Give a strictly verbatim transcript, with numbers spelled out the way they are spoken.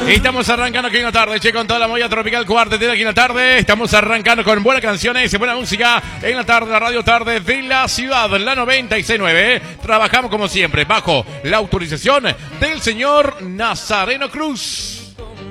Estamos arrancando aquí en la tarde, che, con toda la movida tropical cuartetera aquí en la tarde. Estamos arrancando con buenas canciones y buena música en la tarde, la radio tarde de la ciudad, la noventa y seis punto nueve. Trabajamos como siempre bajo la autorización del señor Nazareno Cruz.